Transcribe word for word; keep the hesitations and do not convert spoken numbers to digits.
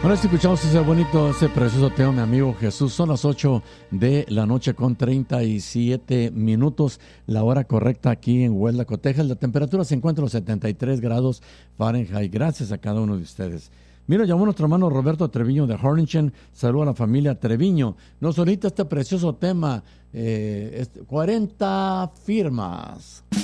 Ahora sí escuchamos ese bonito, ese precioso tema, mi amigo Jesús. Son las ocho de la noche con treinta y siete minutos, la hora correcta aquí en Huelva, Texas. La temperatura se encuentra en los setenta y tres grados Fahrenheit. Gracias a cada uno de ustedes. Mira, llamó nuestro hermano Roberto Treviño de Harlingen. Saludos a la familia Treviño. Nos solicita este precioso tema, eh, este, cuarenta firmas.